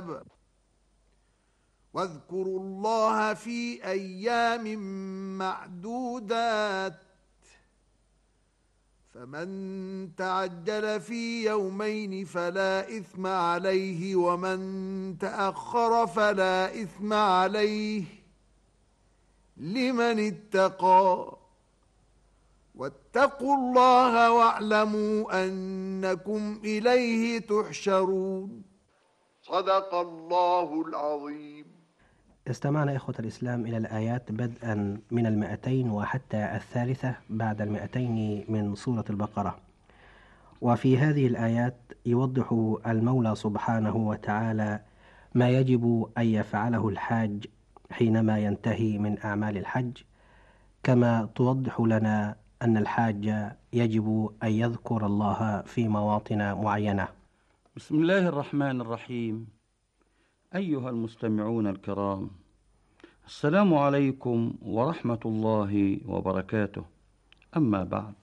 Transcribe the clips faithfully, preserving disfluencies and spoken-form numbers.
الكتاب واذكروا الله في أيام معدودات فمن تعجل في يومين فلا إثم عليه ومن تأخر فلا إثم عليه لمن اتقى واتقوا الله واعلموا أنكم إليه تحشرون. صدق الله العظيم. استمعنا إخوة الإسلام إلى الآيات بدءا من المئتين وحتى الثالثة بعد المئتين من سورة البقرة. وفي هذه الآيات يوضح المولى سبحانه وتعالى ما يجب أن يفعله الحاج حينما ينتهي من أعمال الحج، كما توضح لنا أن الحاج يجب أن يذكر الله في مواطن معينة. بسم الله الرحمن الرحيم. أيها المستمعون الكرام، السلام عليكم ورحمة الله وبركاته. أما بعد،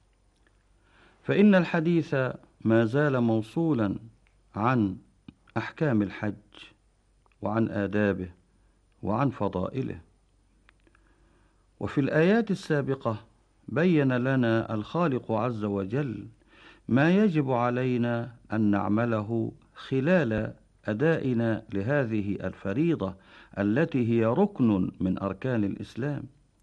فإن الحديث ما زال موصولا عن أحكام الحج وعن آدابه وعن فضائله. وفي الآيات السابقة بين لنا الخالق عز وجل ما يجب علينا أن نعمله خلال أدائنا لهذه الفريضة التي هي ركن من أركان الإسلام.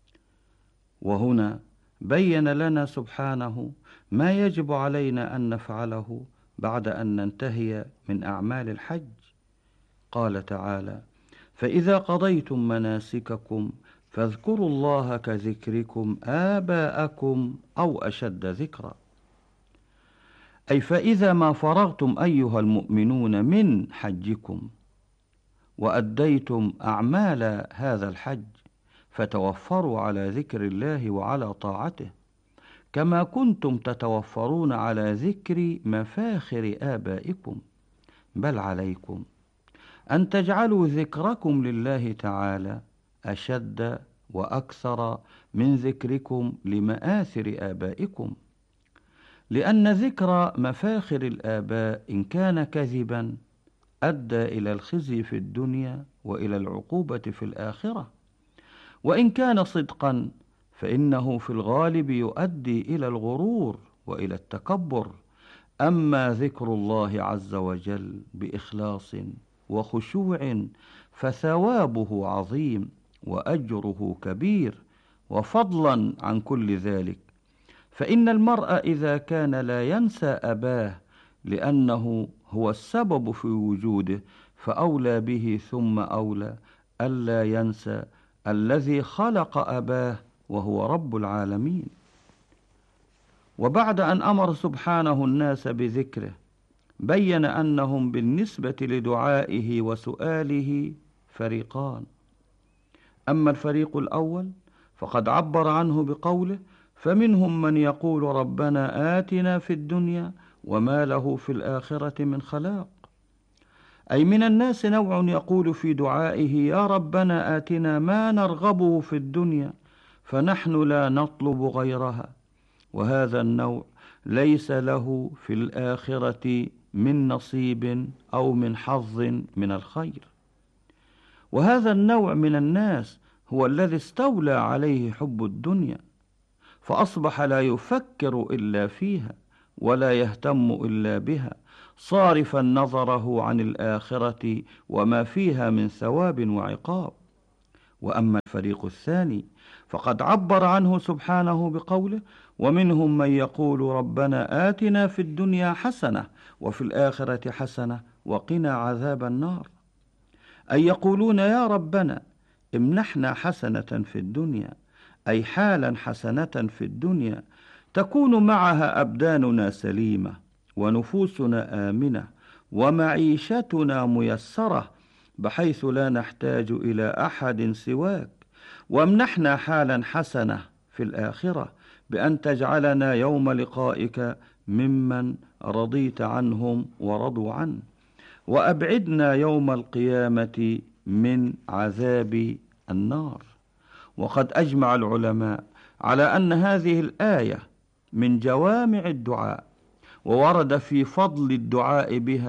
وهنا بين لنا سبحانه ما يجب علينا أن نفعله بعد أن ننتهي من أعمال الحج. قال تعالى: فإذا قضيتم مناسككم فاذكروا الله كذكركم آباءكم أو أشد ذكرا. أي فإذا ما فرغتم أيها المؤمنون من حجكم وأديتم أعمال هذا الحج فتوفروا على ذكر الله وعلى طاعته، كما كنتم تتوفرون على ذكر مفاخر آبائكم، بل عليكم أن تجعلوا ذكركم لله تعالى أشد وأكثر من ذكركم لمآثر آبائكم، لأن ذكر مفاخر الآباء إن كان كذبا أدى إلى الخزي في الدنيا وإلى العقوبة في الآخرة، وإن كان صدقا فإنه في الغالب يؤدي إلى الغرور وإلى التكبر. أما ذكر الله عز وجل بإخلاص وخشوع فثوابه عظيم وأجره كبير. وفضلا عن كل ذلك، فإن المرء إذا كان لا ينسى أباه لأنه هو السبب في وجوده، فأولى به ثم أولى ألا ينسى الذي خلق أباه وهو رب العالمين. وبعد أن أمر سبحانه الناس بذكره بين أنهم بالنسبة لدعائه وسؤاله فريقان. أما الفريق الأول فقد عبر عنه بقوله: فمنهم من يقول ربنا آتنا في الدنيا وما له في الآخرة من خلاق. أي من الناس نوع يقول في دعائه: يا ربنا آتنا ما نرغبه في الدنيا فنحن لا نطلب غيرها، وهذا النوع ليس له في الآخرة من نصيب أو من حظ من الخير. وهذا النوع من الناس هو الذي استولى عليه حب الدنيا، فأصبح لا يفكر إلا فيها ولا يهتم إلا بها، صارفا نظره عن الآخرة وما فيها من ثواب وعقاب. وأما الفريق الثاني فقد عبر عنه سبحانه بقوله: ومنهم من يقول ربنا آتنا في الدنيا حسنة وفي الآخرة حسنة وقنا عذاب النار. أي يقولون: يا ربنا امنحنا حسنة في الدنيا، أي حالا حسنة في الدنيا تكون معها أبداننا سليمة ونفوسنا آمنة ومعيشتنا ميسرة بحيث لا نحتاج إلى أحد سواك، وامنحنا حالا حسنة في الآخرة بأن تجعلنا يوم لقائك ممن رضيت عنهم ورضوا عنه، وأبعدنا يوم القيامة من عذاب النار. وقد أجمع العلماء على أن هذه الآية من جوامع الدعاء، وورد في فضل الدعاء بها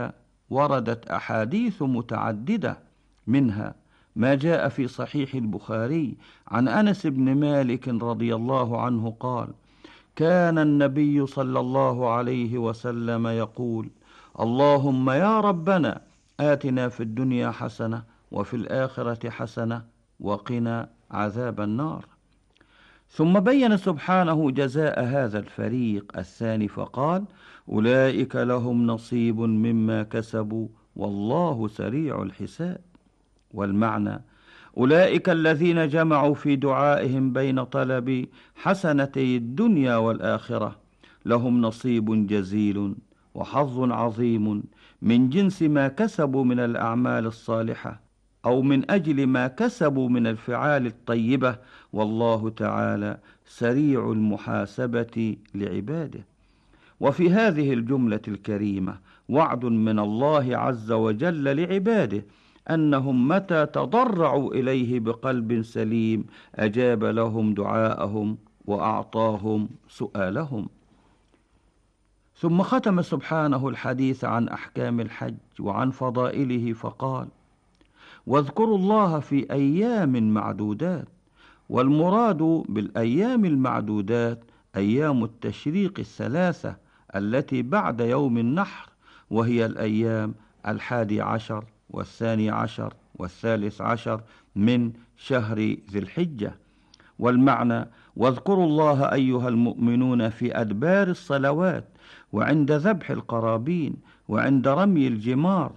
وردت أحاديث متعددة، منها ما جاء في صحيح البخاري عن أنس بن مالك رضي الله عنه قال: كان النبي صلى الله عليه وسلم يقول: اللهم يا ربنا آتنا في الدنيا حسنة وفي الآخرة حسنة وقنا عذاب النار. ثم بين سبحانه جزاء هذا الفريق الثاني فقال: أولئك لهم نصيب مما كسبوا والله سريع الحساب. والمعنى: أولئك الذين جمعوا في دعائهم بين طلب حسنتي الدنيا والآخرة لهم نصيب جزيل وحظ عظيم من جنس ما كسبوا من الأعمال الصالحة، أو من أجل ما كسبوا من الفعال الطيبة، والله تعالى سريع المحاسبة لعباده. وفي هذه الجملة الكريمة وعد من الله عز وجل لعباده أنهم متى تضرعوا إليه بقلب سليم أجاب لهم دعاءهم وأعطاهم سؤالهم. ثم ختم سبحانه الحديث عن أحكام الحج وعن فضائله فقال: واذكروا الله في أيام معدودات. والمراد بالأيام المعدودات أيام التشريق الثلاثة التي بعد يوم النحر، وهي الأيام الحادي عشر والثاني عشر والثالث عشر من شهر ذي الحجة. والمعنى: واذكروا الله أيها المؤمنون في أدبار الصلوات، وعند ذبح القرابين، وعند رمي الجمار.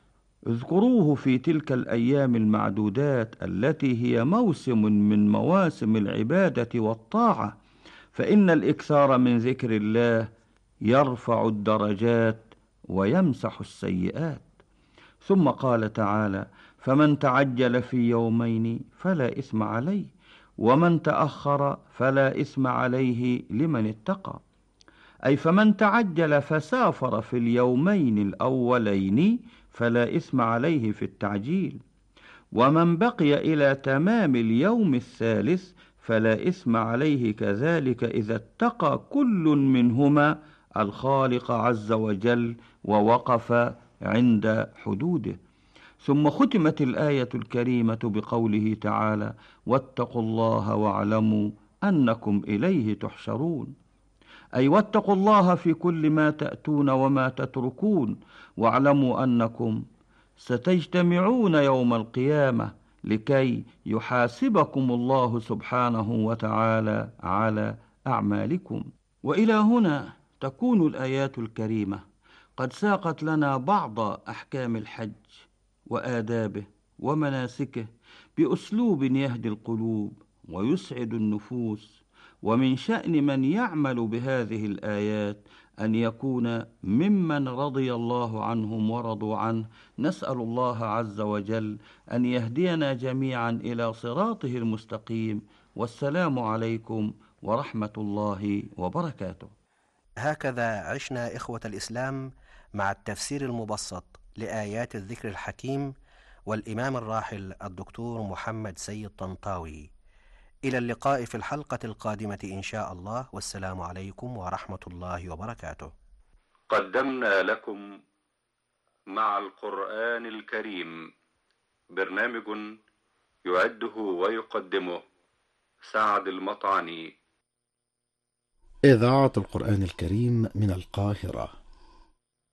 اذكروه في تلك الأيام المعدودات التي هي موسم من مواسم العبادة والطاعة، فإن الإكثار من ذكر الله يرفع الدرجات ويمسح السيئات. ثم قال تعالى: فمن تعجل في يومين فلا إثم عليه، ومن تأخر فلا إثم عليه لمن اتقى. أي فمن تعجل فسافر في اليومين الأولين فلا إثم عليه في التعجيل، ومن بقي إلى تمام اليوم الثالث فلا إثم عليه كذلك إذا اتقى كل منهما الخالق عز وجل ووقف عند حدوده. ثم ختمت الآية الكريمة بقوله تعالى: واتقوا الله واعلموا أنكم إليه تحشرون. أي واتقوا الله في كل ما تأتون وما تتركون، واعلموا أنكم ستجتمعون يوم القيامة لكي يحاسبكم الله سبحانه وتعالى على أعمالكم. وإلى هنا تكون الآيات الكريمة قد ساقت لنا بعض أحكام الحج وآدابه ومناسكه بأسلوب يهدي القلوب ويسعد النفوس. ومن شأن من يعمل بهذه الآيات أن يكون ممن رضي الله عنهم ورضوا عنه. نسأل الله عز وجل أن يهدينا جميعا إلى صراطه المستقيم. والسلام عليكم ورحمة الله وبركاته. هكذا عشنا إخوة الإسلام مع التفسير المبسط لآيات الذكر الحكيم والإمام الراحل الدكتور محمد سيد طنطاوي. إلى اللقاء في الحلقة القادمة إن شاء الله، والسلام عليكم ورحمة الله وبركاته. قدمنا لكم مع القرآن الكريم برنامج يعده ويقدمه سعد المطعني. إذاعة القرآن الكريم من القاهرة.